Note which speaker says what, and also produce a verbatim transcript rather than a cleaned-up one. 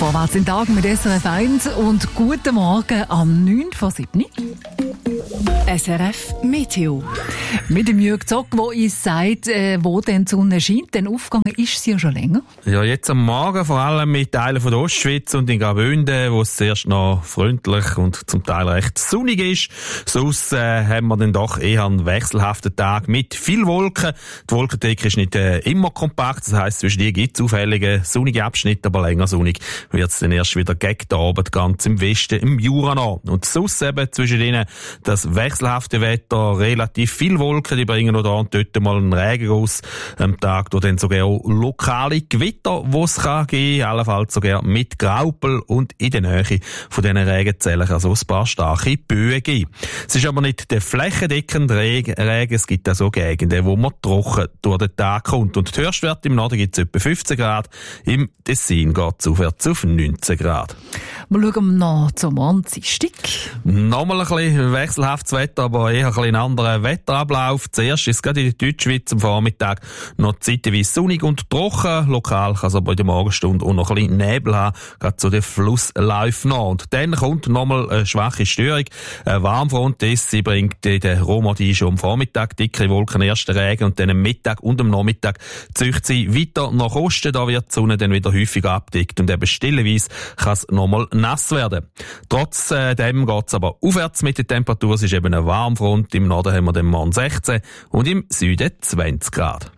Speaker 1: Vorwärts in den Tag mit S R F eins und guten Morgen am neun vor sieben.
Speaker 2: S R F Meteo.
Speaker 1: Mit dem Jürg Zock, der uns sagt, äh, wo denn die Sonne scheint, denn aufgegangen ist sie ja schon länger.
Speaker 3: Ja, jetzt am Morgen vor allem mit Teilen von der Ostschweiz und in Graubünden, wo es zuerst noch freundlich und zum Teil recht sonnig ist. Sonst äh, haben wir dann doch eher einen wechselhaften Tag mit viel Wolken. Die Wolkendecke ist nicht äh, immer kompakt, das heisst, zwischen die gibt es auffällige sonnige Abschnitte, aber länger sonnig wird es dann erst wieder gegen den Abend ganz im Westen, im Jura noch. Und sonst eben zwischen ihnen das wechselhafte Wetter, relativ viel Wolken, die bringen noch da und dort mal einen Regenguss am Tag, wo dann sogar auch lokale Gewitter, die es kann geben, allenfalls sogar mit Graupel und in der Nähe von diesen Regenzellen kann es auch ein paar starke Böen geben. Es ist aber nicht der flächendeckende Regen, es gibt auch so Gegenden, wo man trocken durch den Tag kommt. Und die Höchstwerte im Norden gibt es etwa fünfzehn Grad, im Tessin geht es aufwärts auf neunzehn Grad.
Speaker 1: Wir schauen noch zum Dienstag.
Speaker 3: Nochmal ein bisschen wechselhaftes Wetter, aber eher ein bisschen anderer Wetterablauf. Zuerst ist es gerade in der Deutschschweiz am Vormittag noch zeitweise sonnig und trocken. Lokal kann es aber in der Morgenstunde auch noch ein bisschen Nebel haben, gerade zu den Flussläufen noch. Und dann kommt nochmal eine schwache Störung. Eine Warmfront ist, sie bringt in der Romandie schon am Vormittag dickere Wolken, ersten Regen und dann am Mittag und am Nachmittag zieht sie weiter nach Osten. Da wird die Sonne dann wieder häufig abdeckt und eben stellenweise kann es nochmal nass werden. Trotzdem äh, geht es aber aufwärts mit der Temperatur. Es ist eben eine Warmfront. Im Norden haben wir den morgen sechzehn und im Süden zwanzig Grad.